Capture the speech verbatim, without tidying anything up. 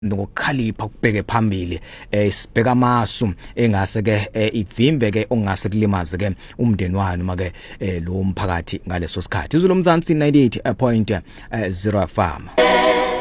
nokukhalipha kubheke phambili eh sibheka amasu engase ke ivimbe ke ongase kulimaze ke umndeni wani make lo umphakathi ngaleso sikhathi izolo mzansi ninety-eight point zero F M.